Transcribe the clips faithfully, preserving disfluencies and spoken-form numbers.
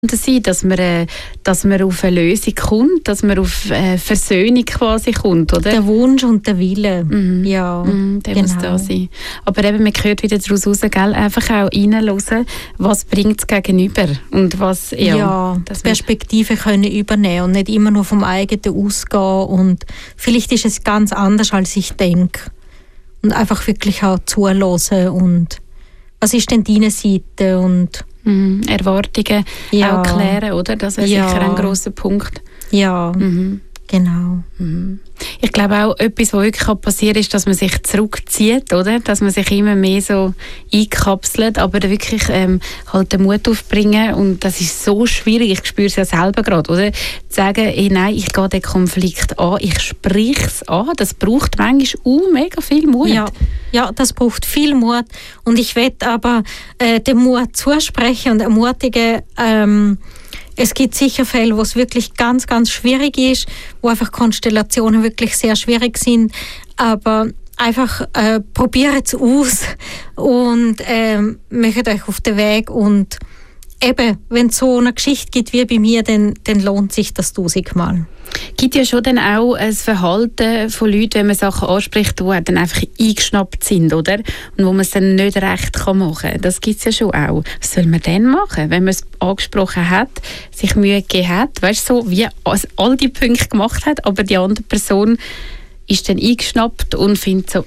sein, dass man, äh, dass man auf eine Lösung kommt, dass man auf äh, Versöhnung quasi kommt, oder? Der Wunsch und der Wille, mhm. ja, mhm, der genau. muss da sein. Aber eben, man hört wieder daraus raus, gell? Einfach auch reinhören, was bringt es gegenüber und was, ja. Ja, die Perspektive können übernehmen und nicht immer nur vom eigenen ausgehen und vielleicht ist es ganz anders, als ich denke. Und einfach wirklich auch zuhören und was ist denn deine Seite und Mhm. Erwartungen ja. auch klären, oder? Das wäre ja. sicher ein grosser Punkt. Ja, mhm. genau. Mhm. Ich glaube auch, etwas, was wirklich passieren kann, ist, dass man sich zurückzieht, oder? Dass man sich immer mehr so einkapselt, aber wirklich ähm, halt den Mut aufbringen. Und das ist so schwierig, ich spüre es ja selber gerade, oder? Zu sagen, hey, nein, ich gehe den Konflikt an, ich spreche es an. Das braucht manchmal auch mega viel Mut. Ja. Ja, das braucht viel Mut und ich werde aber äh, den Mut zusprechen und ermutigen. Ähm, es gibt sicher Fälle, wo es wirklich ganz, ganz schwierig ist, wo einfach Konstellationen wirklich sehr schwierig sind, aber einfach äh, probiert es aus und äh, macht euch auf den Weg und eben, wenn es so eine Geschichte gibt wie bei mir, dann, dann lohnt sich das tausendmal. Es gibt ja schon dann auch ein Verhalten von Leuten, wenn man Sachen anspricht, die dann einfach eingeschnappt sind, oder? Und wo man es dann nicht recht machen kann. Das gibt es ja schon auch. Was soll man dann machen, wenn man es angesprochen hat, sich Mühe gegeben hat, weißt du, so wie all die Punkte gemacht hat, aber die andere Person ist dann eingeschnappt und findet so,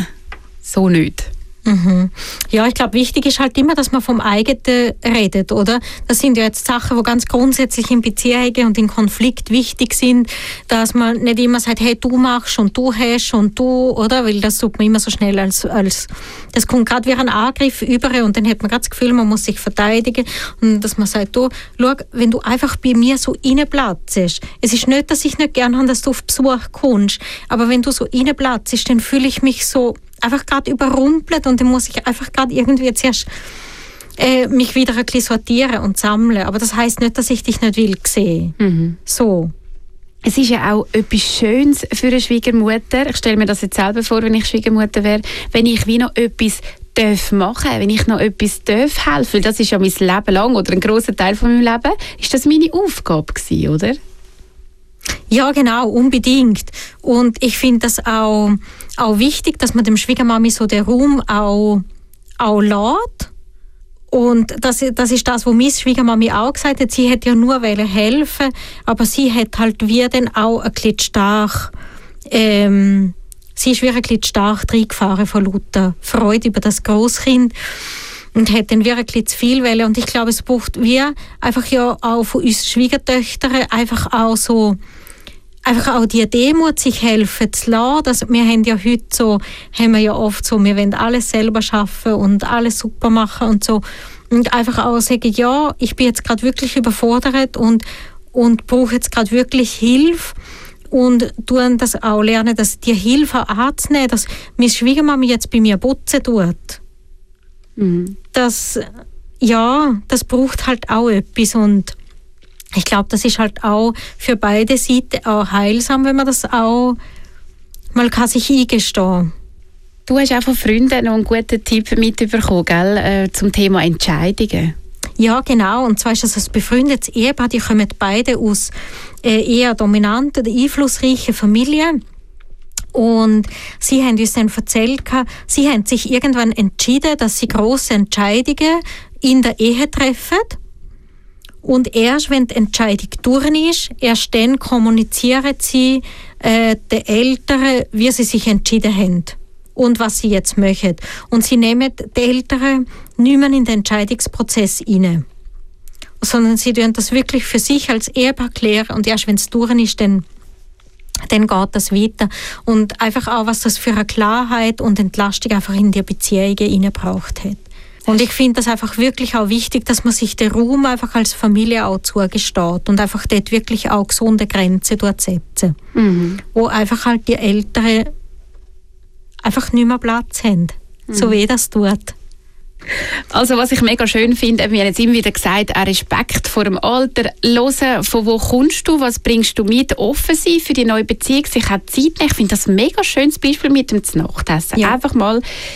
so nicht. Mhm. Ja, ich glaube, wichtig ist halt immer, dass man vom Eigenen redet, oder? Das sind ja jetzt Sachen, die ganz grundsätzlich in Beziehungen und in Konflikt wichtig sind, dass man nicht immer sagt, hey, du machst und du hast und du, oder? Weil das tut man immer so schnell als, als das kommt gerade wie ein Angriff über und dann hat man gerade das Gefühl, man muss sich verteidigen und dass man sagt, du, schau, wenn du einfach bei mir so reinplatzt, es ist nicht, dass ich nicht gerne habe, dass du auf Besuch kommst, aber wenn du so reinplatzt, dann fühle ich mich so einfach gerade überrumpelt und dann muss ich einfach gerade irgendwie zuerst äh, mich wieder ein bisschen sortieren und sammeln. Aber das heisst nicht, dass ich dich nicht will sehen. Mhm. So. Es ist ja auch etwas Schönes für eine Schwiegermutter. Ich stelle mir das jetzt selber vor, wenn ich Schwiegermutter wäre, wenn ich wie noch etwas darf machen, wenn ich noch etwas darf helfen. Das ist ja mein Leben lang oder ein grosser Teil von meinem Leben. Ist das meine Aufgabe gewesen, oder? Ja, genau, unbedingt. Und ich finde das auch, auch wichtig, dass man dem Schwiegermami so den Raum auch, auch lässt. Und das, das ist das, was meine Schwiegermami auch gesagt hat. Sie hätte ja nur helfen, aber sie hat halt wie dann auch ein bisschen stark, ähm, sie ist wie ein bisschen stark reingefahren von lauter Freude über das Grosskind. Und hat dann wirklich zu viel wollen. Und ich glaube, es braucht wir einfach ja auch von uns Schwiegertöchtern einfach auch so, einfach auch die Demut, sich helfen zu lassen. Das, wir haben ja heute so, haben wir ja oft so, wir wollen alles selber schaffen und alles super machen und so. Und einfach auch sagen, ja, ich bin jetzt gerade wirklich überfordert und, und brauche jetzt gerade wirklich Hilfe. Und tun das auch lernen, dass die Hilfe anzunehmen, dass meine Schwiegermama jetzt bei mir putzen tut. Mhm. Das, ja, das braucht halt auch etwas und ich glaube, das ist halt auch für beide Seiten auch heilsam, wenn man das auch mal kann sich eingestehen. Du hast auch von Freunden noch einen guten Tipp mitbekommen, gell, äh, zum Thema Entscheidungen. Ja, genau. Und zwar ist das ein befreundetes Ehepaar, die kommen beide aus äh, eher dominanten, einflussreichen Familien. Und sie haben uns dann erzählt, sie haben sich irgendwann entschieden, dass sie grosse Entscheidungen in der Ehe treffen. Und erst wenn die Entscheidung durch ist, erst dann kommunizieren sie äh, den Eltern, wie sie sich entschieden haben und was sie jetzt möchten. Und sie nehmen die Eltern nicht mehr in den Entscheidungsprozess rein, sondern sie tun das wirklich für sich als Ehepaar klären und erst wenn es durch ist, dann dann geht das weiter. Und einfach auch, was das für eine Klarheit und Entlastung einfach in die Beziehungen hineingebracht hat. Und ich finde das einfach wirklich auch wichtig, dass man sich den Raum einfach als Familie auch zugesteht und einfach dort wirklich auch gesunde Grenzen setzen. Mhm. Wo einfach halt die Eltern einfach nicht mehr Platz haben. Mhm. So wie das tut. Also was ich mega schön finde, wir haben jetzt immer wieder gesagt, auch Respekt vor dem Alter, hören, von wo kommst du, was bringst du mit, offen sein für die neue Beziehung, sich auch Zeit nehmen. Ich finde das ein mega schönes Beispiel mit dem Znachtessen. Ja. Einfach mal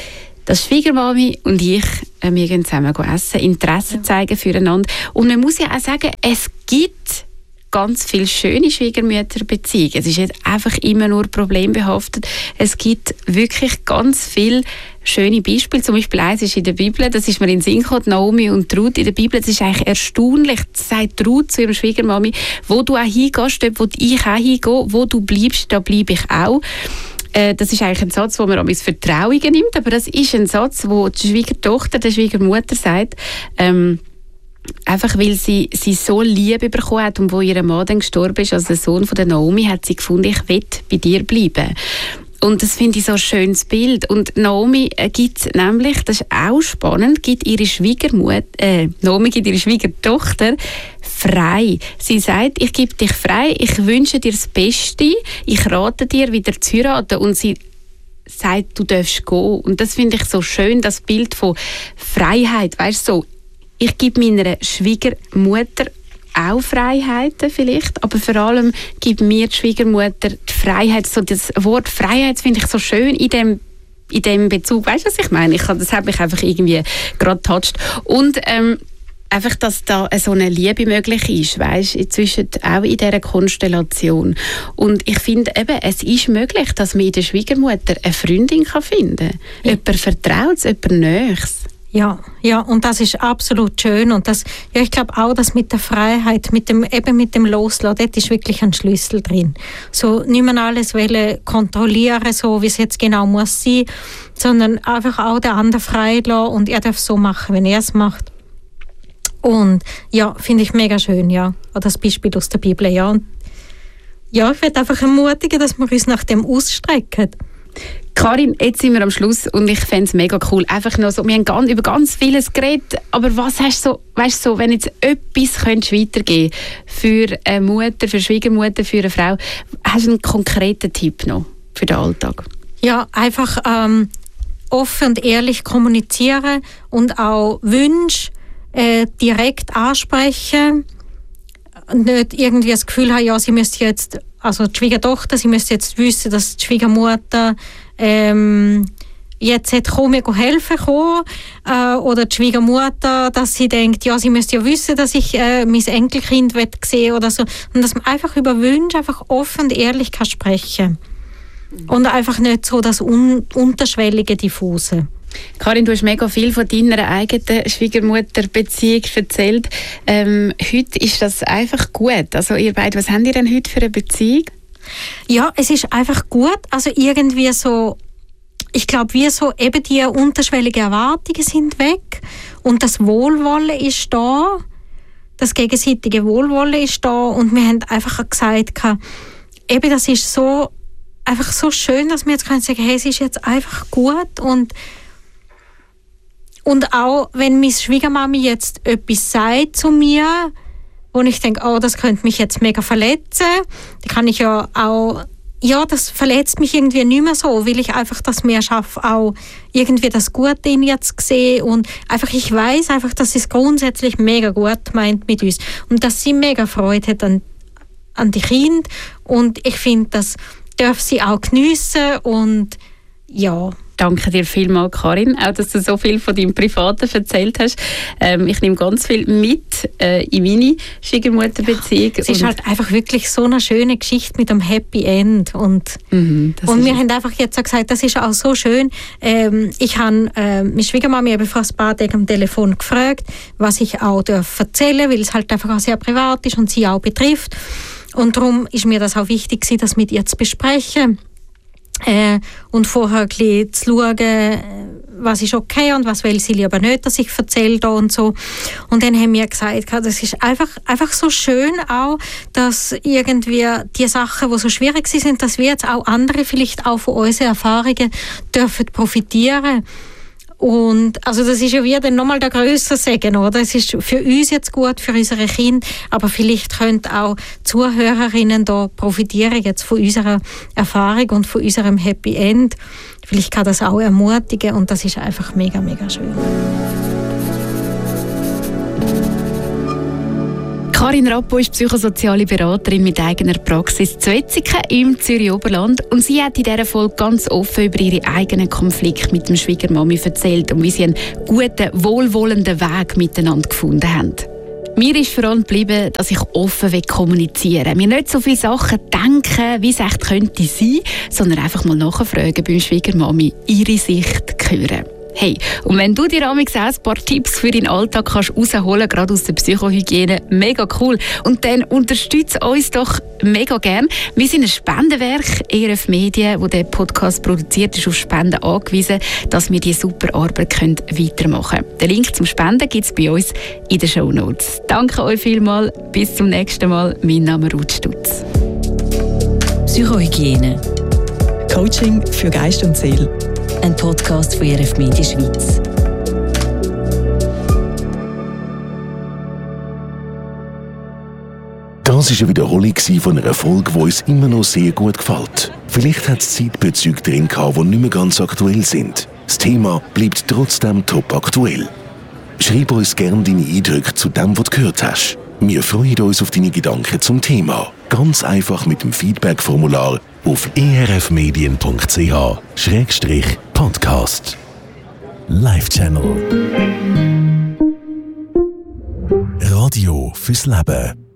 dass Schwiegermami und ich, äh, wir gehen zusammen essen, Interesse ja. zeigen füreinander. Und man muss ja auch sagen, es gibt ganz viele schöne Schwiegermütterbeziehungen. Es ist nicht einfach immer nur problembehaftet. Es gibt wirklich ganz viele schöne Beispiele. Zum Beispiel eins ist in der Bibel, das ist mir in den Sinn gekommen, Naomi und Ruth in der Bibel. Das ist eigentlich erstaunlich. Das sagt Ruth zu ihrem Schwiegermami, wo du auch hingehst, dort wo ich auch hingehe, wo du bleibst, da bleibe ich auch. Das ist eigentlich ein Satz, wo man an Vertrauungen nimmt, aber das ist ein Satz, wo die Schwiegertochter der Schwiegermutter sagt, ähm, einfach weil sie, sie so Liebe bekommen hat und wo ihr Mann dann gestorben ist, als der Sohn von der Naomi, hat sie gefunden, ich will bei dir bleiben. Und das finde ich so ein schönes Bild. Und Naomi gibt nämlich, das ist auch spannend, gibt ihre Schwiegermutter, äh, Naomi gibt ihre Schwiegertochter frei. Sie sagt, ich gebe dich frei, ich wünsche dir das Beste, ich rate dir, wieder zu heiraten. Und sie sagt, du darfst gehen. Und das finde ich so schön, das Bild von Freiheit. Weißt du, so, ich gebe meiner Schwiegermutter auch Freiheiten vielleicht, aber vor allem gibt mir die Schwiegermutter die Freiheit. So das Wort Freiheit finde ich so schön in dem, in dem Bezug. Weißt du, was ich meine? Ich, das hat mich einfach irgendwie gerade getatscht. Und ähm, einfach, dass da so eine Liebe möglich ist, weißt, inzwischen auch in dieser Konstellation. Und ich finde eben, es ist möglich, dass man in der Schwiegermutter eine Freundin kann finden kann. Ja. Jemand Vertrautes, jemand Nächstes. Ja, ja, und das ist absolut schön. Und das, ja, ich glaube auch, dass mit der Freiheit, mit dem, eben mit dem Loslassen, dort ist wirklich ein Schlüssel drin. So nicht mehr alles wollen kontrollieren, so wie es jetzt genau muss sein, sondern einfach auch den anderen frei lassen und er darf so machen, wenn er es macht. Und ja, finde ich mega schön, ja. Das Beispiel aus der Bibel, ja. Und ja, ich werde einfach ermutigen, dass wir uns nach dem ausstrecken. Karin, jetzt sind wir am Schluss und ich fände es mega cool. Einfach noch so, wir haben ganz, über ganz vieles geredet, aber was hast du so, weißt du, so, wenn jetzt etwas könntest weitergeben für eine Mutter, für eine Schwiegermutter, für eine Frau, hast du einen konkreten Tipp noch für den Alltag? Ja, einfach ähm, offen und ehrlich kommunizieren und auch Wünsche äh, direkt ansprechen. Nicht irgendwie das Gefühl haben, ja, sie müsste jetzt, also die Schwiegertochter, sie müsste jetzt wissen, dass die Schwiegermutter ähm, jetzt hat kommen, mir helfen kommen, äh, oder die Schwiegermutter, dass sie denkt, ja, sie müsste ja wissen, dass ich äh, mein Enkelkind sehen oder so. Und dass man einfach über Wünsche einfach offen und ehrlich kann sprechen. Und einfach nicht so das un- unterschwellige, diffuse. Karin, du hast mega viel von deiner eigenen Schwiegermutterbeziehung erzählt. Ähm, heute ist das einfach gut. Also ihr beide, was habt ihr denn heute für eine Beziehung? Ja, es ist einfach gut. Also irgendwie so, ich glaube, wie so eben die unterschwelligen Erwartungen sind weg und das Wohlwollen ist da, das gegenseitige Wohlwollen ist da und wir haben einfach gesagt, eben das ist so einfach so schön, dass wir jetzt können sagen, hey, es ist jetzt einfach gut und Und auch, wenn meine Schwiegermami jetzt etwas sagt zu mir, wo ich denke, oh, das könnte mich jetzt mega verletzen, dann kann ich ja auch, ja, das verletzt mich irgendwie nicht mehr so, weil ich einfach das mehr schaffe, auch irgendwie das Gute in ihr zu sehen und einfach, ich weiss einfach, dass sie es grundsätzlich mega gut meint mit uns und dass sie mega Freude hat an, an die Kinder und ich finde, das darf sie auch geniessen und ja. Danke dir vielmals, Karin, auch dass du so viel von deinem Privaten erzählt hast. Ähm, ich nehme ganz viel mit äh, in meine Schwiegermutterbeziehung. Ja, es ist halt einfach wirklich so eine schöne Geschichte mit einem Happy End. Und, mhm, und wir haben einfach jetzt auch gesagt, das ist auch so schön. Ähm, ich habe äh, meine Schwiegermami eben vor ein paar Tagen am Telefon gefragt, was ich auch darf erzählen, weil es halt einfach auch sehr privat ist und sie auch betrifft. Und darum ist mir das auch wichtig, das mit ihr zu besprechen. Äh, und vorher ein bisschen zu schauen, was ist okay und was will sie lieber nicht, dass ich erzähle da und so. Und dann haben wir gesagt, das ist einfach, einfach so schön auch, dass irgendwie die Sachen, die so schwierig sind, dass wir jetzt auch andere vielleicht auch von unseren Erfahrungen dürfen profitieren. Und also das ist ja wieder nochmal der grössere Segen, oder? Es ist für uns jetzt gut, für unsere Kinder, aber vielleicht können auch Zuhörerinnen da profitieren jetzt von unserer Erfahrung und von unserem Happy End. Vielleicht kann das auch ermutigen und das ist einfach mega, mega schön. Karin Rappo ist psychosoziale Beraterin mit eigener Praxis zu Wetzikon im Zürich Oberland und sie hat in dieser Folge ganz offen über ihre eigenen Konflikte mit dem Schwiegermami erzählt und wie sie einen guten, wohlwollenden Weg miteinander gefunden haben. Mir ist vor allem geblieben, dass ich offen kommunizieren will. Mir nicht so viele Sachen denken, wie es echt könnte sein, sondern einfach mal nachfragen beim Schwiegermami, ihre Sicht hören. Hey, und wenn du dir amigs auch ein paar Tipps für deinen Alltag kannst rausholen, gerade aus der Psychohygiene, mega cool. Und dann unterstützt uns doch mega gern. Wir sind ein Spendenwerk, E R F Medien, wo der Podcast produziert ist, auf Spenden angewiesen, dass wir diese super Arbeit können weitermachen können. Den Link zum Spenden gibt es bei uns in den Shownotes. Danke euch vielmals, bis zum nächsten Mal. Mein Name ist Ruth Stutz. Psychohygiene. Coaching für Geist und Seele. Ein Podcast von E R F Medien Schweiz. Das war eine Wiederholung von einer Folge, die uns immer noch sehr gut gefällt. Vielleicht hat es Zeitbezüge drin gehabt, die nicht mehr ganz aktuell sind. Das Thema bleibt trotzdem top aktuell. Schreib uns gerne deine Eindrücke zu dem, was du gehört hast. Wir freuen uns auf deine Gedanken zum Thema. Ganz einfach mit dem Feedback-Formular auf e r f medien punkt c h Schrägstrich Podcast. Live Channel. Radio fürs Leben.